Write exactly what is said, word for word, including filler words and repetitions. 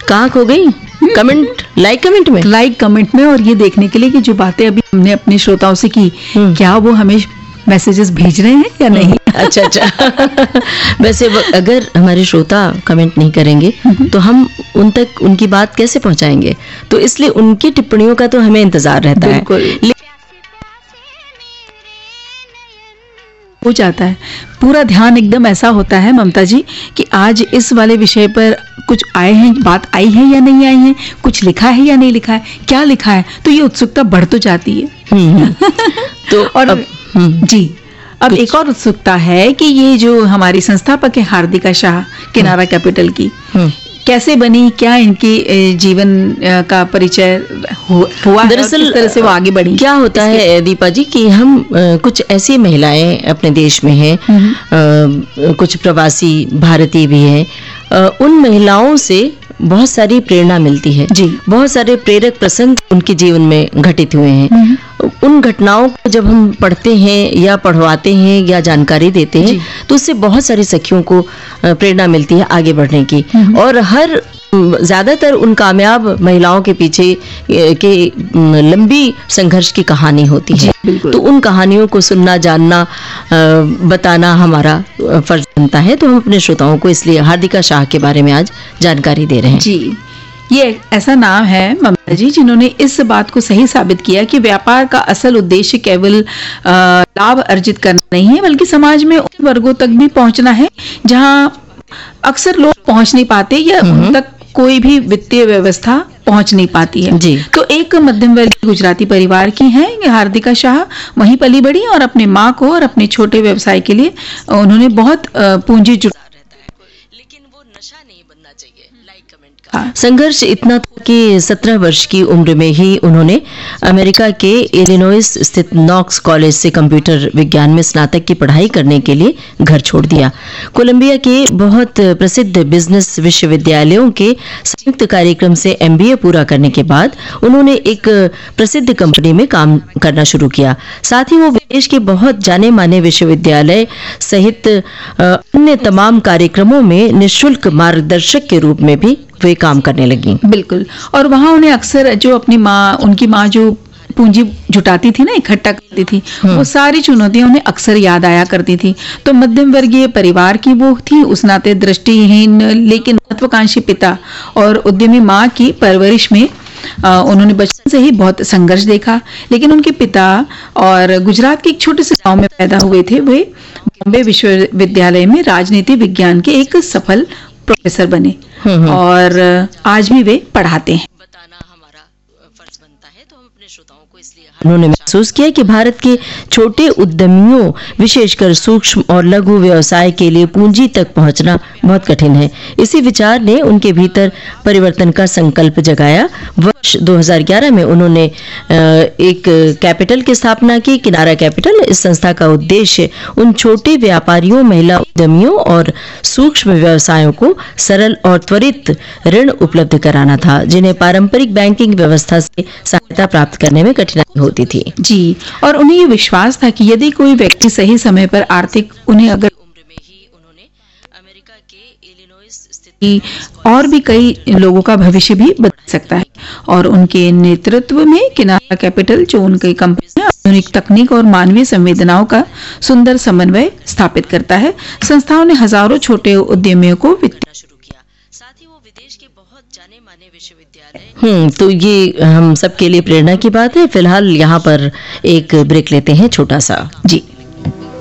कहाँ खो गई? कमेंट, लाइक कमेंट में लाइक कमेंट में और ये देखने के लिए कि जो बातें अभी हमने अपने श्रोताओं से की, क्या वो हमें मैसेजेस भेज रहे हैं या नहीं। अच्छा अच्छा वैसे अगर हमारे श्रोता कमेंट नहीं करेंगे तो हम उन तक उनकी बात कैसे पहुंचाएंगे? तो इसलिए उनकी टिप्पणियों का तो हमें इंतजार रहता है। हो जाता है, पूरा ध्यान एकदम ऐसा होता है ममता जी कि आज इस वाले विषय पर कुछ आए हैं, बात आई है या नहीं आई है, कुछ लिखा है या नहीं लिखा है, क्या लिखा है, तो ये उत्सुकता बढ़ तो जाती है। तो और अब, जी अब एक और उत्सुकता है कि ये जो हमारी संस्थापक है हार्दिका शाह किनारा कैपिटल की, कैसे बनी, क्या इनकी जीवन का परिचय हुआ? दरअसल किस तरह से वो आगे बढ़ी? क्या होता है दीपा जी कि हम कुछ ऐसी महिलाएं अपने देश में हैं, कुछ प्रवासी भारतीय भी हैं, उन महिलाओं से बहुत सारी प्रेरणा मिलती है जी। बहुत सारे प्रेरक प्रसंग उनके जीवन में घटित हुए हैं। उन घटनाओं को जब हम पढ़ते हैं या पढ़वाते हैं या जानकारी देते हैं तो उससे बहुत सारी सखियों को प्रेरणा मिलती है आगे बढ़ने की। और हर ज्यादातर उन कामयाब महिलाओं के पीछे के लंबी संघर्ष की कहानी होती है। तो उन कहानियों को सुनना, जानना, बताना हमारा फर्ज बनता है। तो हम अपने श्रोताओं को इसलिए हार्दिका शाह के बारे में आज जानकारी दे रहे हैं जी। ये ऐसा नाम है ममता जी जिन्होंने इस बात को सही साबित किया कि व्यापार का असल उद्देश्य केवल लाभ अर्जित करना नहीं है, बल्कि समाज में उन वर्गों तक भी पहुंचना है जहां अक्सर लोग पहुंच नहीं पाते या उन तक कोई भी वित्तीय व्यवस्था पहुंच नहीं पाती है जी। तो एक मध्यम वर्गीय गुजराती परिवार की हैं हार्दिका शाह, वहीं पली बढ़ी और अपने माँ को और अपने छोटे व्यवसाय के लिए उन्होंने बहुत पूंजी जुटा। संघर्ष इतना था कि सत्रह वर्ष की उम्र में ही उन्होंने अमेरिका के इलिनॉइस स्थित नॉक्स कॉलेज से कंप्यूटर विज्ञान में स्नातक की पढ़ाई करने के लिए घर छोड़ दिया। कोलंबिया के बहुत प्रसिद्ध बिजनेस विश्वविद्यालयों के संयुक्त कार्यक्रम से एमबीए पूरा करने के बाद उन्होंने एक प्रसिद्ध कंपनी में काम करना शुरू किया। साथ ही वो विदेश के बहुत जाने माने विश्वविद्यालय सहित अन्य तमाम कार्यक्रमों में निःशुल्क मार्गदर्शक के रूप में भी वे काम करने लगी। बिल्कुल। और वहां उन्हें अक्सर जो अपनी माँ, उनकी माँ जो पूंजी जुटाती थी ना, इकट्ठा करती थी, वो सारी चुनौतियां उन्हें अक्सर याद आया करती थी। तो मध्यम वर्गीय परिवार की वो थी, उस नाते दृष्टिहीन लेकिन महत्वाकांक्षी पिता और उद्यमी माँ की परवरिश में आ, उन्होंने बचपन से ही बहुत संघर्ष देखा। लेकिन उनके पिता और गुजरात के एक छोटे से गांव में पैदा हुए थे। वे बॉम्बे विश्वविद्यालय में राजनीति विज्ञान के एक सफल प्रोफेसर बने और आज भी वे पढ़ाते हैं। बताना हमारा फर्ज बनता है। तो हम अपने श्रोताओं को इसलिए उन्होंने महसूस किया कि भारत के छोटे उद्यमियों, विशेषकर सूक्ष्म और लघु व्यवसाय के लिए पूंजी तक पहुंचना बहुत कठिन है। इसी विचार ने उनके भीतर परिवर्तन का संकल्प जगाया। वर्ष दो हज़ार ग्यारह में उन्होंने एक कैपिटल की स्थापना की, किनारा कैपिटल। इस संस्था का उद्देश्य उन छोटे व्यापारियों, महिला उद्यमियों और सूक्ष्म व्यवसायों को सरल और त्वरित ऋण उपलब्ध कराना था, जिन्हें पारंपरिक बैंकिंग व्यवस्था से सहायता प्राप्त करने में कठिनाई होती थी जी। और उन्हें ये विश्वास था कि यदि कोई व्यक्ति सही समय पर आर्थिक उन्हें अगर उम्र में ही उन्होंने अमेरिका के इलिनॉइस स्थित और भी कई लोगों का भविष्य भी बदल सकता है। और उनके नेतृत्व में किनारा कैपिटल, जो उनकी कंपनी आधुनिक तकनीक और मानवीय संवेदनाओं का सुंदर समन्वय स्थापित करता है। संस्थाओं ने हजारों छोटे उद्यमियों को वित्तीय शुरू किया। साथ ही वो विदेश के बहुत जाने माने विश्वविद्यालय हम्म तो ये हम सबके लिए प्रेरणा की बात है। फिलहाल यहाँ पर एक ब्रेक लेते हैं छोटा सा जी।